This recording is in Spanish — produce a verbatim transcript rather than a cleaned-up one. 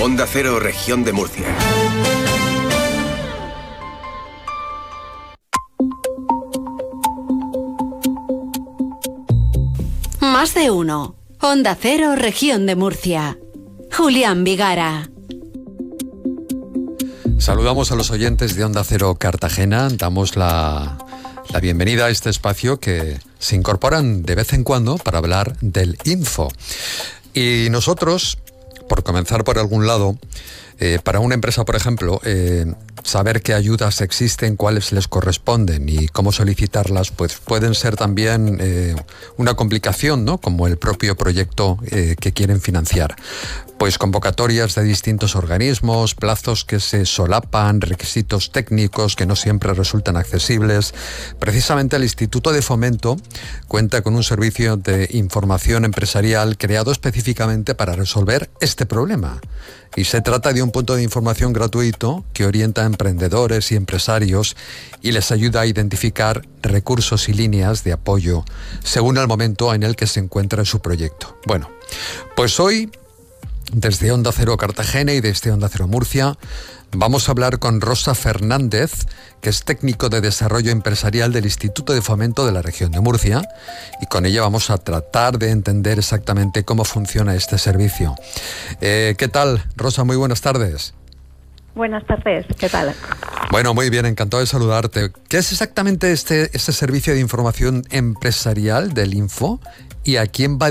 Onda Cero, Región de Murcia. Más de uno. Onda Cero, Región de Murcia. Julián Vigara. Saludamos a los oyentes de Onda Cero Cartagena. Damos la, la bienvenida a este espacio que se incorporan de vez en cuando para hablar del info. Y nosotros, por comenzar por algún lado, eh, para una empresa, por ejemplo, eh, saber qué ayudas existen, cuáles les corresponden y cómo solicitarlas, pues pueden ser también eh, una complicación, ¿no? Como el propio proyecto eh, que quieren financiar. Pues convocatorias de distintos organismos, plazos que se solapan, requisitos técnicos que no siempre resultan accesibles. Precisamente el Instituto de Fomento cuenta con un servicio de información empresarial creado específicamente para resolver este problema. Y se trata de un punto de información gratuito que orienta a emprendedores y empresarios y les ayuda a identificar recursos y líneas de apoyo según el momento en el que se encuentra su proyecto. Bueno, pues hoy, desde Onda Cero Cartagena y desde Onda Cero Murcia, vamos a hablar con Rosa Fernández, que es técnico de desarrollo empresarial del Instituto de Fomento de la Región de Murcia, y con ella vamos a tratar de entender exactamente cómo funciona este servicio. Eh, ¿Qué tal, Rosa? Muy buenas tardes. Buenas tardes, ¿qué tal? Bueno, muy bien, encantado de saludarte. ¿Qué es exactamente este, este servicio de información empresarial del Info y a quién va